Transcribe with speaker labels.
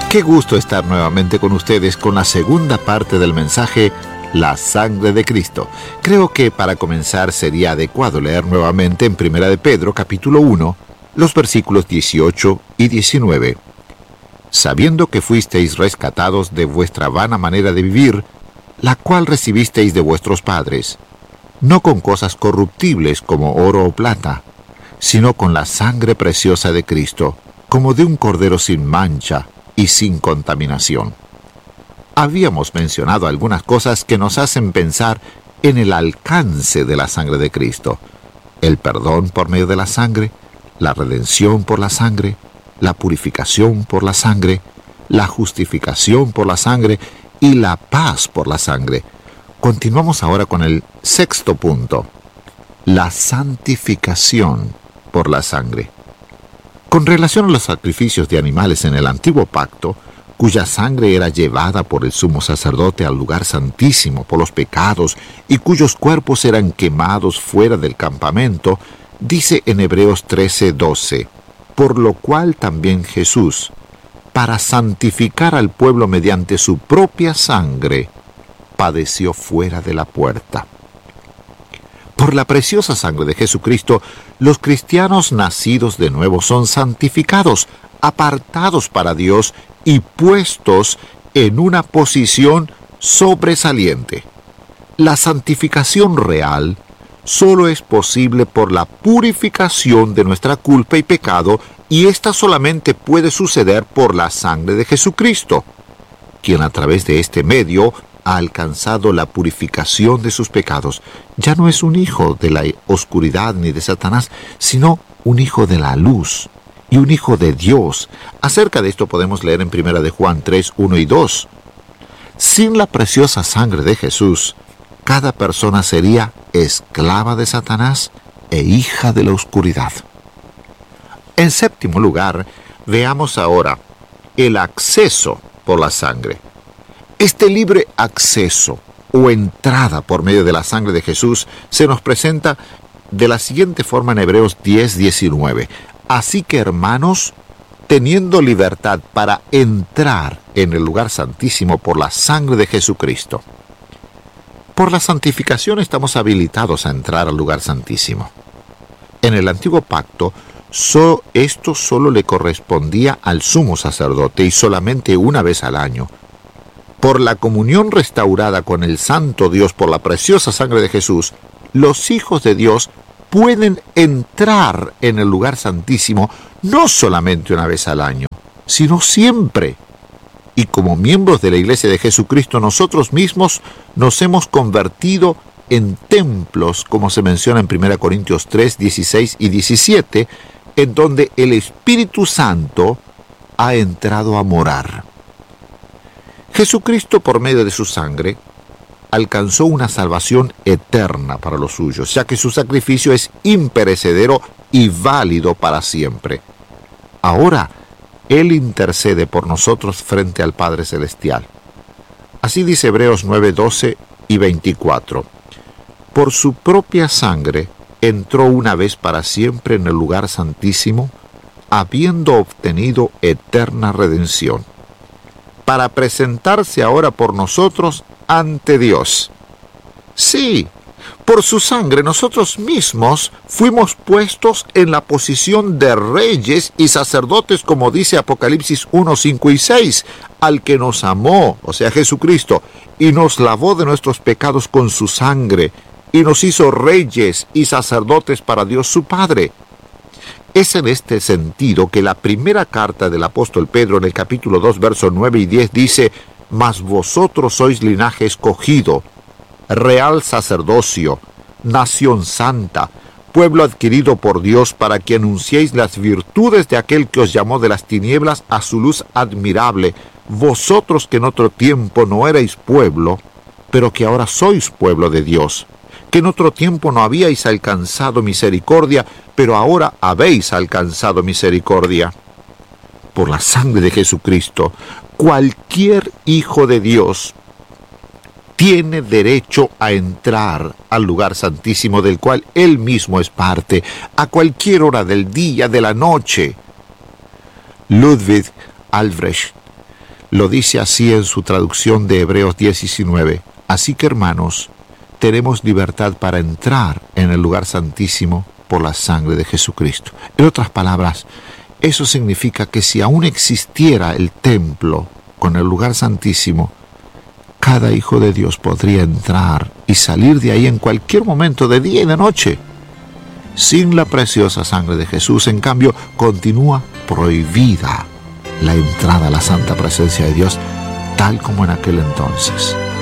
Speaker 1: Qué gusto estar nuevamente con ustedes con la segunda parte del mensaje La sangre de Cristo. Creo que para comenzar sería adecuado leer nuevamente en 1 de Pedro capítulo 1 los versículos 18 y 19. Sabiendo que fuisteis rescatados de vuestra vana manera de vivir, la cual recibisteis de vuestros padres, no con cosas corruptibles como oro o plata, sino con la sangre preciosa de Cristo, como de un cordero sin mancha y sin contaminación. Habíamos mencionado algunas cosas que nos hacen pensar en el alcance de la sangre de Cristo: el perdón por medio de la sangre, la redención por la sangre, la purificación por la sangre, la justificación por la sangre y la paz por la sangre. Continuamos ahora con el sexto punto: la santificación por la sangre. Con relación a los sacrificios de animales en el antiguo pacto, cuya sangre era llevada por el sumo sacerdote al lugar santísimo por los pecados y cuyos cuerpos eran quemados fuera del campamento, dice en Hebreos 13:12, por lo cual también Jesús, para santificar al pueblo mediante su propia sangre, padeció fuera de la puerta. Por la preciosa sangre de Jesucristo, los cristianos nacidos de nuevo son santificados, apartados para Dios y puestos en una posición sobresaliente. La santificación real solo es posible por la purificación de nuestra culpa y pecado, y esta solamente puede suceder por la sangre de Jesucristo, quien a través de este medio ha alcanzado la purificación de sus pecados. Ya no es un hijo de la oscuridad ni de Satanás, sino un hijo de la luz y un hijo de Dios. Acerca de esto podemos leer en 1 de Juan 3, 1 y 2. Sin la preciosa sangre de Jesús, cada persona sería esclava de Satanás e hija de la oscuridad. En séptimo lugar, veamos ahora el acceso por la sangre. Este libre acceso o entrada por medio de la sangre de Jesús se nos presenta de la siguiente forma en Hebreos 10:19. Así que, hermanos, teniendo libertad para entrar en el lugar santísimo por la sangre de Jesucristo. Por la santificación estamos habilitados a entrar al lugar santísimo. En el antiguo pacto, esto solo le correspondía al sumo sacerdote y solamente una vez al año. Por la comunión restaurada con el Santo Dios por la preciosa sangre de Jesús, los hijos de Dios pueden entrar en el lugar santísimo no solamente una vez al año, sino siempre. Y como miembros de la Iglesia de Jesucristo, nosotros mismos nos hemos convertido en templos, como se menciona en 1 Corintios 3, 16 y 17, en donde el Espíritu Santo ha entrado a morar. Jesucristo, por medio de su sangre, alcanzó una salvación eterna para los suyos, ya que su sacrificio es imperecedero y válido para siempre. Ahora, Él intercede por nosotros frente al Padre Celestial. Así dice Hebreos 9, 12 y 24. Por su propia sangre entró una vez para siempre en el lugar santísimo, habiendo obtenido eterna redención, para presentarse ahora por nosotros ante Dios. Sí, por su sangre nosotros mismos fuimos puestos en la posición de reyes y sacerdotes, como dice Apocalipsis 1, 5 y 6, al que nos amó, o sea Jesucristo, y nos lavó de nuestros pecados con su sangre, y nos hizo reyes y sacerdotes para Dios su Padre. Es en este sentido que la primera carta del apóstol Pedro en el capítulo 2, versos 9 y 10 dice: mas vosotros sois linaje escogido, real sacerdocio, nación santa, pueblo adquirido por Dios, para que anunciéis las virtudes de aquel que os llamó de las tinieblas a su luz admirable, vosotros que en otro tiempo no erais pueblo, pero que ahora sois pueblo de Dios, que en otro tiempo no habíais alcanzado misericordia, pero ahora habéis alcanzado misericordia. Por la sangre de Jesucristo, cualquier hijo de Dios tiene derecho a entrar al lugar santísimo del cual él mismo es parte, a cualquier hora del día, de la noche. Ludwig Albrecht Lo dice así en su traducción de Hebreos 10:19. Así que, hermanos, tenemos libertad para entrar en el lugar santísimo por la sangre de Jesucristo. En otras palabras, eso significa que si aún existiera el templo con el lugar santísimo, cada hijo de Dios podría entrar y salir de ahí en cualquier momento, de día y de noche. Sin la preciosa sangre de Jesús, en cambio, continúa prohibida la entrada a la santa presencia de Dios, tal como en aquel entonces.